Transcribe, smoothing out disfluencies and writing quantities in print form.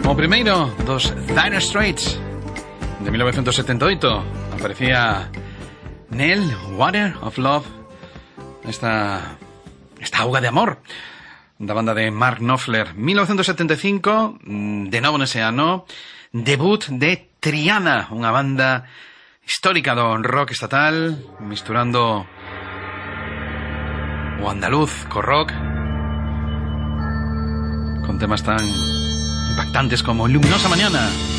O primeiro dos Dire Straits de 1978 aparecía Nel Water of Love, esta auga de amor da banda de Mark Knopfler. 1975, de novo nese ano, debut de Triana, unha banda histórica do rock estatal, misturando o andaluz co rock, con temas tan impactantes como Luminosa Mañana.